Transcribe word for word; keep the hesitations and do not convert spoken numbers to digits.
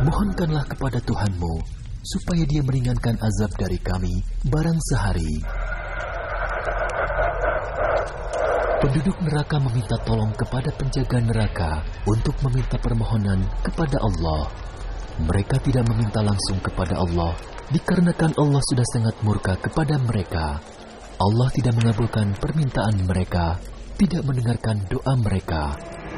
mohonkanlah kepada Tuhanmu, supaya Dia meringankan azab dari kami barang sehari. Penduduk neraka meminta tolong kepada penjaga neraka untuk meminta permohonan kepada Allah. Mereka tidak meminta langsung kepada Allah, dikarenakan Allah sudah sangat murka kepada mereka. Allah tidak mengabulkan permintaan mereka, tidak mendengarkan doa mereka.